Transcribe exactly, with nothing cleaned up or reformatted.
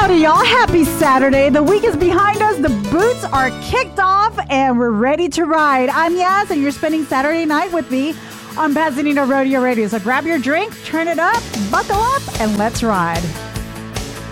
Howdy, y'all. Happy Saturday. The week is behind us. The boots are kicked off, and we're ready to ride. I'm Yaz, and you're spending Saturday night with me on Pasadena Rodeo Radio. So grab your drink, turn it up, buckle up, and let's ride.